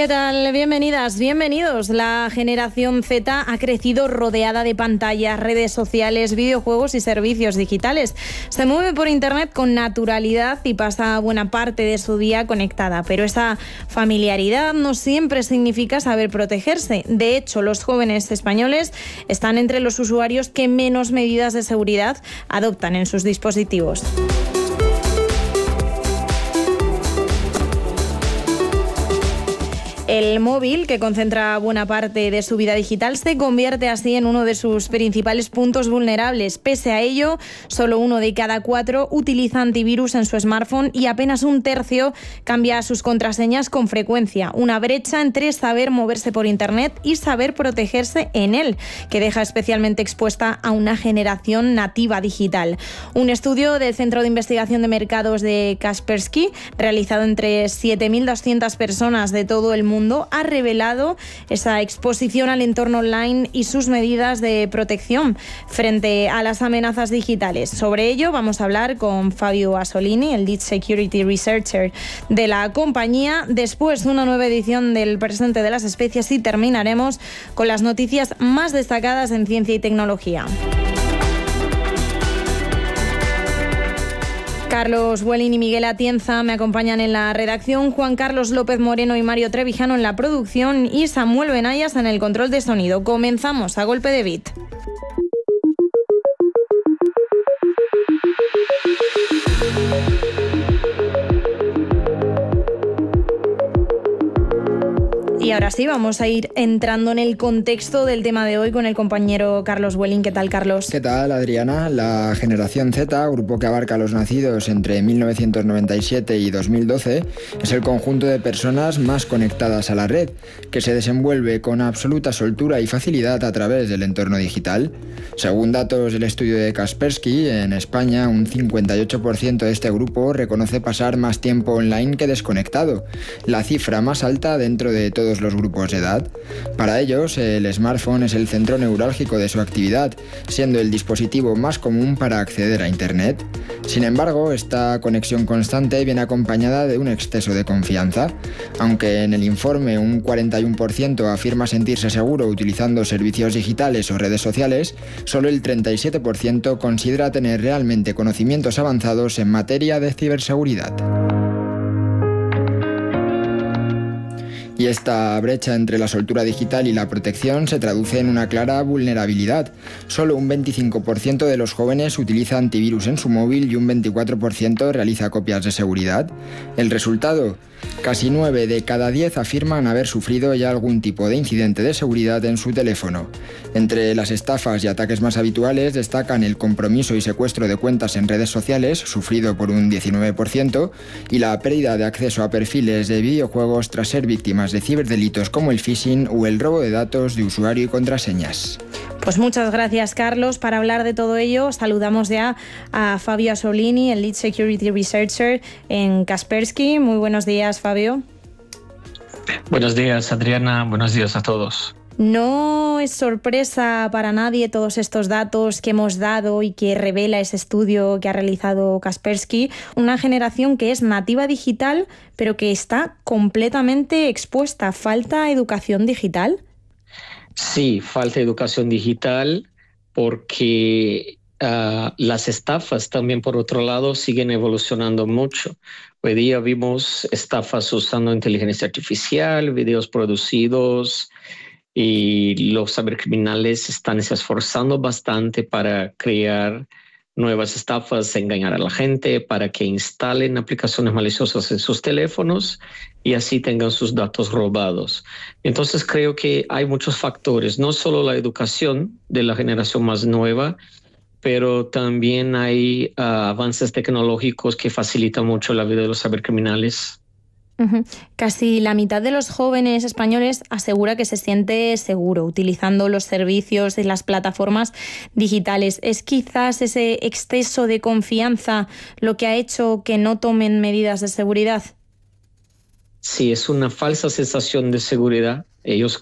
¿Qué tal? Bienvenidas, bienvenidos. La generación Z ha crecido rodeada de pantallas, redes sociales, videojuegos y servicios digitales. Se mueve por Internet con naturalidad y pasa buena parte de su día conectada, pero esa familiaridad no siempre significa saber protegerse. De hecho, los jóvenes españoles están entre los usuarios que menos medidas de seguridad adoptan en sus dispositivos. El móvil, que concentra buena parte de su vida digital, se convierte así en uno de sus principales puntos vulnerables. Pese a ello, solo 1 de cada 4 utiliza antivirus en su smartphone y apenas 1/3 cambia sus contraseñas con frecuencia. Una brecha entre saber moverse por Internet y saber protegerse en él, que deja especialmente expuesta a una generación nativa digital. Un estudio del Centro de Investigación de Mercados de Kaspersky, realizado entre 7.200 personas de todo el mundo, ha revelado esa exposición al entorno online y sus medidas de protección frente a las amenazas digitales. Sobre ello vamos a hablar con Fabio Asolini, el Lead Security Researcher de la compañía, después de una nueva edición del Presente de las Especies, y terminaremos con las noticias más destacadas en ciencia y tecnología. Carlos Welling y Miguel Atienza me acompañan en la redacción, Juan Carlos López Moreno y Mario Trevijano en la producción y Samuel Benayas en el control de sonido. Comenzamos a golpe de beat. Y ahora sí, vamos a ir entrando en el contexto del tema de hoy con el compañero Carlos Welling. ¿Qué tal, Carlos? ¿Qué tal, Adriana? La generación Z, grupo que abarca a los nacidos entre 1997 y 2012, es el conjunto de personas más conectadas a la red, que se desenvuelve con absoluta soltura y facilidad a través del entorno digital. Según datos del estudio de Kaspersky, en España un 58% de este grupo reconoce pasar más tiempo online que desconectado, la cifra más alta dentro de todos los grupos de edad. Para ellos, el smartphone es el centro neurálgico de su actividad, siendo el dispositivo más común para acceder a Internet. Sin embargo, esta conexión constante viene acompañada de un exceso de confianza. Aunque en el informe un 41% afirma sentirse seguro utilizando servicios digitales o redes sociales, solo el 37% considera tener realmente conocimientos avanzados en materia de ciberseguridad. Y esta brecha entre la soltura digital y la protección se traduce en una clara vulnerabilidad. Solo un 25% de los jóvenes utiliza antivirus en su móvil y un 24% realiza copias de seguridad. El resultado: casi 9 de cada 10 afirman haber sufrido ya algún tipo de incidente de seguridad en su teléfono. Entre las estafas y ataques más habituales destacan el compromiso y secuestro de cuentas en redes sociales, sufrido por un 19%, y la pérdida de acceso a perfiles de videojuegos tras ser víctimas de ciberdelitos como el phishing o el robo de datos de usuario y contraseñas. Pues muchas gracias, Carlos. Para hablar de todo ello, saludamos ya a Fabio Asolini, el Lead Security Researcher en Kaspersky. Muy buenos días, Fabio. Buenos días, Adriana. Buenos días a todos. No es sorpresa para nadie todos estos datos que hemos dado y que revela ese estudio que ha realizado Kaspersky. Una generación que es nativa digital, pero que está completamente expuesta. ¿Falta educación digital? Sí, falta educación digital porque las estafas también, por otro lado, siguen evolucionando mucho. Hoy día vimos estafas usando inteligencia artificial, videos producidos, y los cibercriminales están se esforzando bastante para crear nuevas estafas, engañar a la gente, para que instalen aplicaciones maliciosas en sus teléfonos y así tengan sus datos robados. Entonces creo que hay muchos factores, no solo la educación de la generación más nueva, pero también hay avances tecnológicos que facilitan mucho la vida de los cibercriminales. Casi la mitad de los jóvenes españoles asegura que se siente seguro utilizando los servicios y las plataformas digitales. ¿Es quizás ese exceso de confianza lo que ha hecho que no tomen medidas de seguridad? Sí, es una falsa sensación de seguridad. Ellos